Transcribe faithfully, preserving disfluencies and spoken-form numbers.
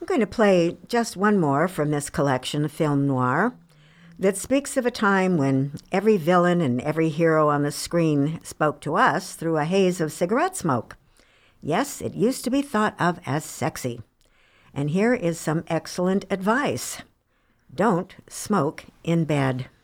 I'm going to play just one more from this collection, Film Noir, that speaks of a time when every villain and every hero on the screen spoke to us through a haze of cigarette smoke. Yes, it used to be thought of as sexy. And here is some excellent advice. Don't smoke in bed.